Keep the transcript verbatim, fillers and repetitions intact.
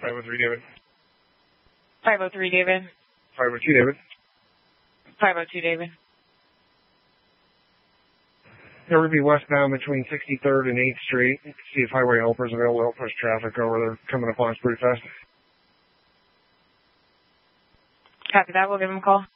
five oh three, David. five oh three, David. five oh two, David. five oh two, David. There would be westbound between sixty-third and eighth Street. See if highway helpers available to help push traffic over. They're coming up on us pretty fast. Copy that. We'll give them a call.